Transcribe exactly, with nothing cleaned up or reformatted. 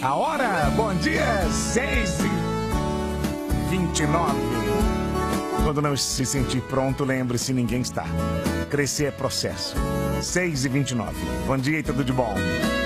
A hora, bom dia, seis e vinte e nove. Quando não se sentir pronto, lembre-se, ninguém está. Crescer é processo. seis e vinte e nove. Bom dia e tudo de bom.